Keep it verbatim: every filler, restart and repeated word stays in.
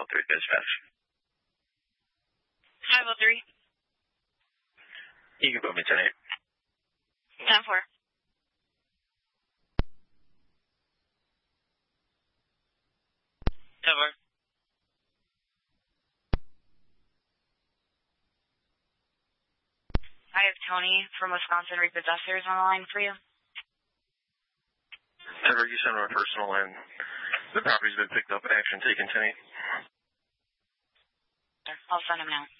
oh three dispatch. five oh three. You can put me ten eight. ten four. ten four. I have Tony from Wisconsin Repossessors on the line for you. Trevor, you send our personal and the property's been picked up. Action taken, ten eight. I'll send him now.